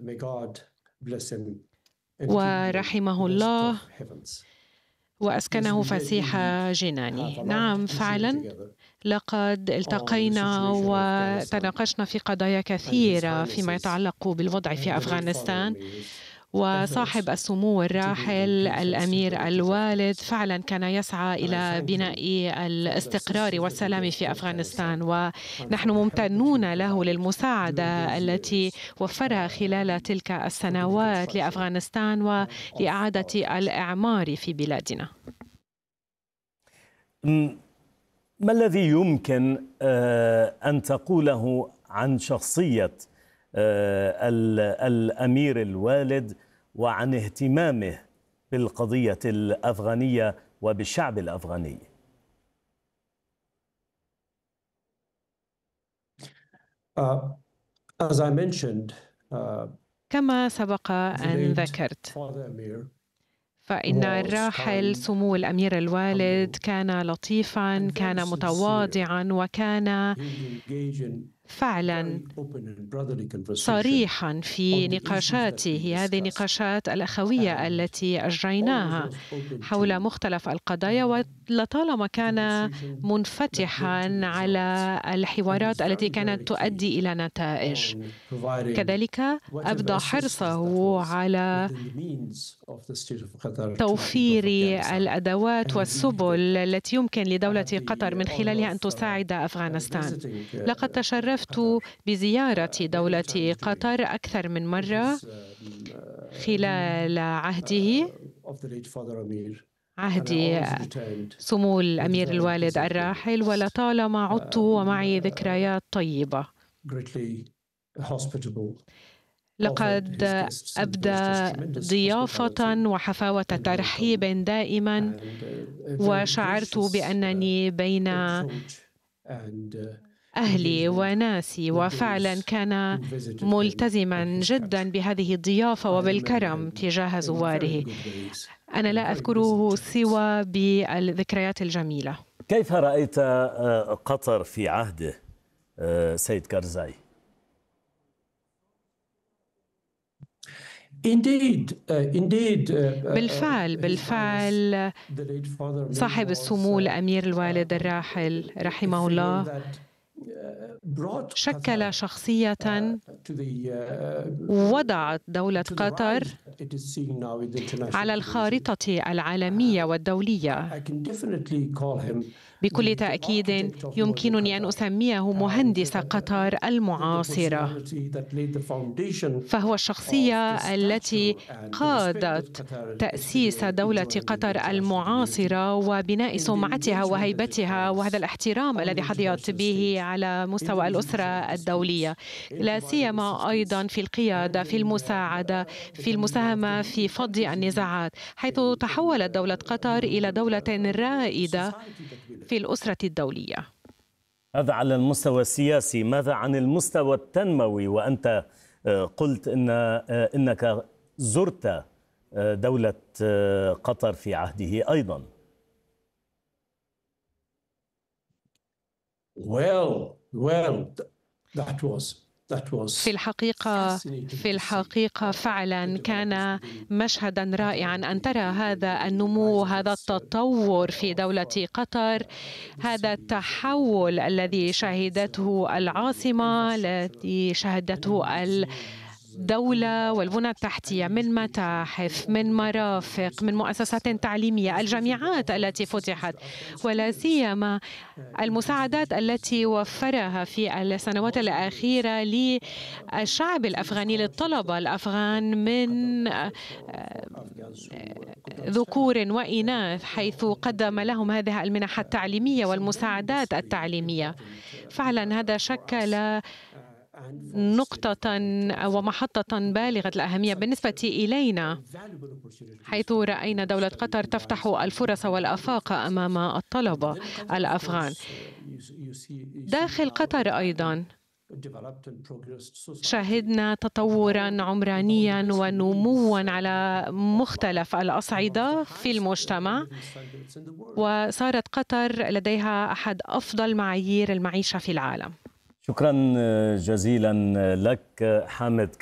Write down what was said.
ورحمه الله وأسكنه فسيح جنانه. نعم فعلا، لقد التقينا وتناقشنا في قضايا كثيرة فيما يتعلق بالوضع في أفغانستان، وصاحب السمو الراحل الأمير الوالد فعلا كان يسعى إلى بناء الاستقرار والسلام في أفغانستان، ونحن ممتنون له للمساعدة التي وفرها خلال تلك السنوات لأفغانستان ولإعادة الإعمار في بلادنا. ما الذي يمكن أن تقوله عن شخصية الأمير الوالد وعن اهتمامه بالقضية الأفغانية وبالشعب الأفغاني؟ كما سبق أن ذكرت، فإن الراحل سمو الأمير الوالد كان لطيفاً، كان متواضعاً، وكان فعلاً صريحاً في نقاشاته، هذه النقاشات الأخوية التي أجريناها حول مختلف القضايا، ولطالما كان منفتحاً على الحوارات التي كانت تؤدي إلى نتائج. كذلك أبدى حرصه على توفير الأدوات والسبل التي يمكن لدولة قطر من خلالها أن تساعد أفغانستان. لقد تشرفت بزيارة دولة قطر أكثر من مرة خلال عهد سمو الأمير الوالد الراحل، ولطالما عدت ومعي ذكريات طيبة. لقد أبدى ضيافة وحفاوة ترحيب دائما، وشعرت بأنني بين أهلي وناسي، وفعلا كان ملتزما جدا بهذه الضيافة وبالكرم تجاه زواره. أنا لا أذكره سوى بالذكريات الجميلة. كيف رأيت قطر في عهده سيد كرزاي؟ بالفعل صاحب السمو الأمير الوالد الراحل رحمه الله شكل شخصية وضعت دولة قطر على الخارطة العالمية والدولية. بكل تأكيد يمكنني أن أسميه مهندس قطر المعاصرة، فهو الشخصية التي قادت تأسيس دولة قطر المعاصرة وبناء سمعتها وهيبتها وهذا الاحترام الذي حظيت به على مستوى الأسرة الدولية، لا سيما أيضا في القيادة، في المساعدة، في المساهمة في فض النزاعات، حيث تحولت دولة قطر إلى دولة رائدة في الأسرة الدولية. هذا على المستوى السياسي. ماذا عن المستوى التنموي؟ وأنت قلت إنك زرت دولة قطر في عهده أيضا. في الحقيقة فعلا كان مشهدا رائعا أن ترى هذا النمو، هذا التطور في دولة قطر، هذا التحول الذي شهدته العاصمة، الذي شهدته الدولة والبنى التحتية، من متاحف، من مرافق، من مؤسسات تعليمية، الجامعات التي فتحت، ولا سيما المساعدات التي وفرها في السنوات الأخيرة للشعب الأفغاني، للطلبة الأفغان من ذكور وإناث، حيث قدم لهم هذه المنح التعليمية والمساعدات التعليمية. فعلا هذا شكل نقطة ومحطة بالغة الأهمية بالنسبة إلينا، حيث رأينا دولة قطر تفتح الفرص والآفاق أمام الطلبة الأفغان. داخل قطر أيضا شهدنا تطورا عمرانيا ونموا على مختلف الأصعدة في المجتمع، وصارت قطر لديها أحد أفضل معايير المعيشة في العالم. شكرا جزيلا لك حامد.